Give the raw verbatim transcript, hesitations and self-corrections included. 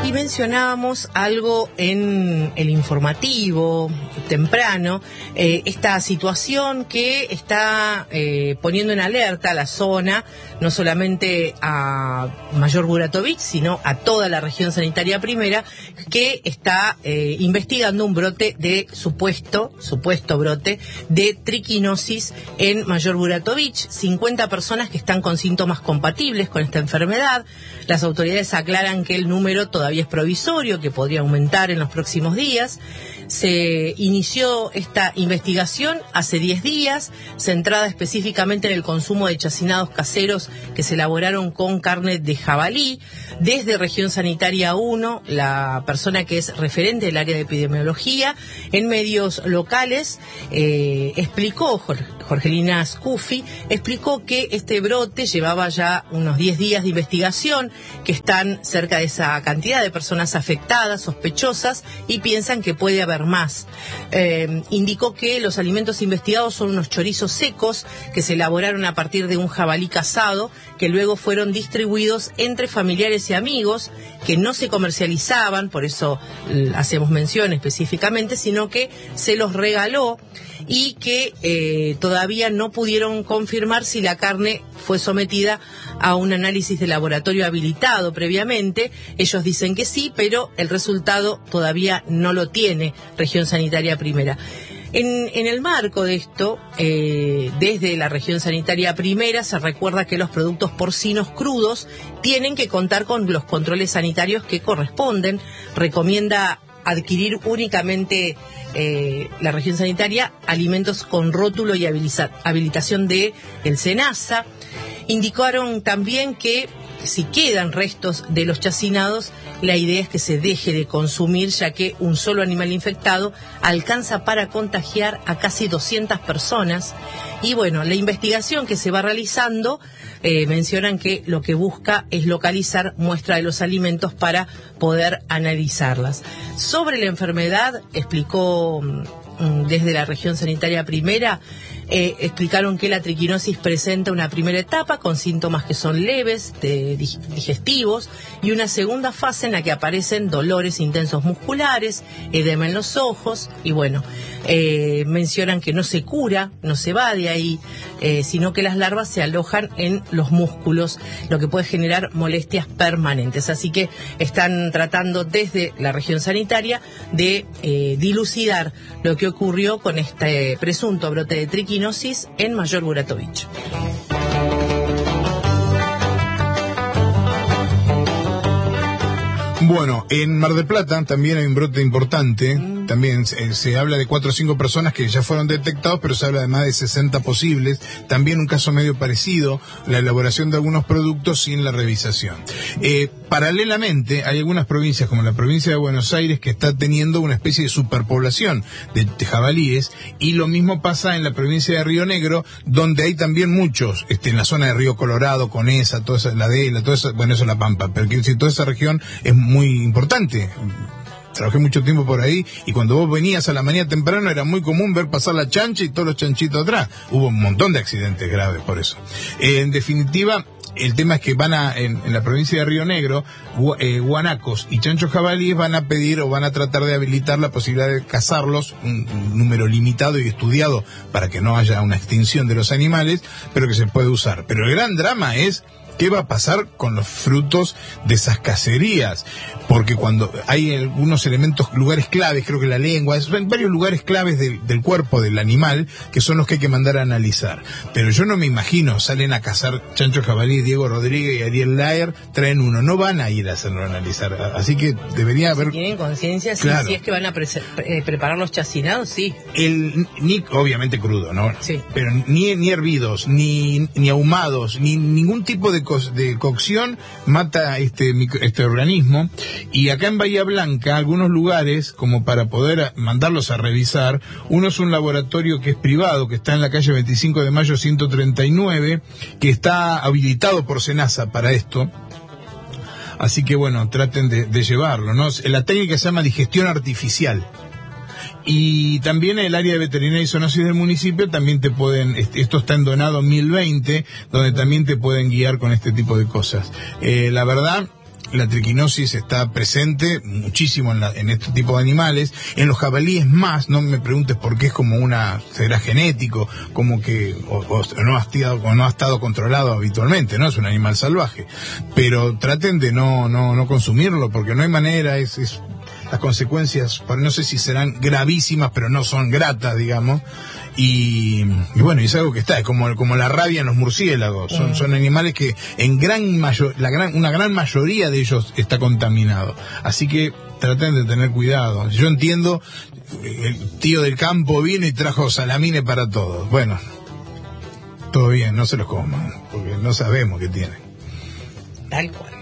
Y mencionábamos algo en el informativo temprano, eh, esta situación que está eh, poniendo en alerta a la zona, no solamente a Mayor Buratovich, sino a toda la región sanitaria primera, que está eh, investigando un brote de supuesto, supuesto brote de triquinosis en Mayor Buratovich. cincuenta personas que están con síntomas compatibles con esta enfermedad. Las autoridades aclaran que el número todavía es provisorio, que podría aumentar en los próximos días. Se inició esta investigación hace diez días, centrada específicamente en el consumo de chacinados caseros que se elaboraron con carne de jabalí. Desde Región Sanitaria uno, la persona que es referente del área de epidemiología, en medios locales, eh, explicó, Jorge, Jorgelina Scufi, explicó que este brote llevaba ya unos diez días de investigación, que están cerca de esa cantidad de personas afectadas, sospechosas, y piensan que puede haber más. Eh, indicó que los alimentos investigados son unos chorizos secos que se elaboraron a partir de un jabalí cazado, que luego fueron distribuidos entre familiares y amigos, que no se comercializaban, por eso eh, hacemos mención específicamente, sino que se los regaló y que eh, todavía no pudieron confirmar si la carne fue sometida a un análisis de laboratorio habilitado previamente. Ellos dicen que sí, pero el resultado todavía no lo tiene Región Sanitaria Primera. En, en el marco de esto, eh, desde la Región Sanitaria Primera se recuerda que los productos porcinos crudos tienen que contar con los controles sanitarios que corresponden. Recomienda adquirir únicamente eh, la región sanitaria alimentos con rótulo y habiliza, habilitación de el SENASA. Indicaron también que si quedan restos de los chacinados, la idea es que se deje de consumir, ya que un solo animal infectado alcanza para contagiar a casi doscientas personas. Y bueno, la investigación que se va realizando, eh, mencionan que lo que busca es localizar muestra de los alimentos para poder analizarlas. Sobre la enfermedad, explicó mm, desde la región sanitaria primera, Eh, explicaron que la triquinosis presenta una primera etapa con síntomas que son leves, de, digestivos, y una segunda fase en la que aparecen dolores intensos musculares, edema en los ojos, y bueno, eh, mencionan que no se cura, no se va de ahí, eh, sino que las larvas se alojan en los músculos, lo que puede generar molestias permanentes. Así que están tratando desde la región sanitaria de eh, dilucidar lo que ocurrió con este presunto brote de triquinosis en Mayor Buratovich. Bueno, en Mar del Plata también hay un brote importante. Mm. También se, se habla de cuatro o cinco personas que ya fueron detectados, pero se habla de más de sesenta posibles. También un caso medio parecido, la elaboración de algunos productos sin la revisación. Eh, paralelamente, hay algunas provincias, como la provincia de Buenos Aires, que está teniendo una especie de superpoblación de, de jabalíes, y lo mismo pasa en la provincia de Río Negro, donde hay también muchos, este, en la zona de Río Colorado, Conesa, toda esa, la Adela, toda esa, bueno, eso es La Pampa, pero quiero decir, toda esa región es muy importante. Trabajé mucho tiempo por ahí, y cuando vos venías a la mañana temprano era muy común ver pasar la chancha y todos los chanchitos atrás. Hubo un montón de accidentes graves por eso. Eh, en definitiva, el tema es que van a, en, en la provincia de Río Negro, gu, eh, guanacos y chanchos jabalíes van a pedir o van a tratar de habilitar la posibilidad de cazarlos, un, un número limitado y estudiado para que no haya una extinción de los animales, pero que se puede usar. Pero el gran drama es ¿qué va a pasar con los frutos de esas cacerías? Porque cuando hay algunos elementos, lugares claves, creo que la lengua, es, varios lugares claves de, del cuerpo del animal, que son los que hay que mandar a analizar. Pero yo no me imagino, salen a cazar chancho jabalí, Diego Rodríguez y Ariel Laer, traen uno, no van a ir a hacerlo analizar. Así que debería haber... Si tienen conciencia, claro. si, si es que van a pre eh, preparar los chacinados, sí. El, ni, obviamente crudo, ¿no? Sí. Pero ni, ni hervidos, ni, ni ahumados, ni ningún tipo de de cocción mata este, este organismo. Y acá en Bahía Blanca, algunos lugares, como para poder mandarlos a revisar, uno es un laboratorio que es privado, que está en la calle veinticinco de mayo ciento treinta y nueve, que está habilitado por SENASA para esto. Así que bueno, traten de, de llevarlo, ¿no? La técnica se llama digestión artificial. Y también el área de veterinaria y zoonosis del municipio también te pueden, esto está en Donado mil veinte, donde también te pueden guiar con este tipo de cosas. Eh, la verdad, la triquinosis está presente muchísimo en, la, en este tipo de animales. En los jabalíes más, no me preguntes por qué, es como una, será genético, como que o, o no, ha estado, o no ha estado controlado habitualmente, ¿no? Es un animal salvaje. Pero traten de no, no, no consumirlo, porque no hay manera, es, es las consecuencias, no sé si serán gravísimas, pero no son gratas, digamos. Y, y bueno, y es algo que está, es como, como la rabia en los murciélagos. Son, son animales que en gran mayor, la gran, una gran mayoría de ellos está contaminado. Así que traten de tener cuidado. Yo entiendo, el tío del campo vino y trajo salamines para todos. Bueno, todo bien, no se los coman, porque no sabemos qué tienen. Tal cual.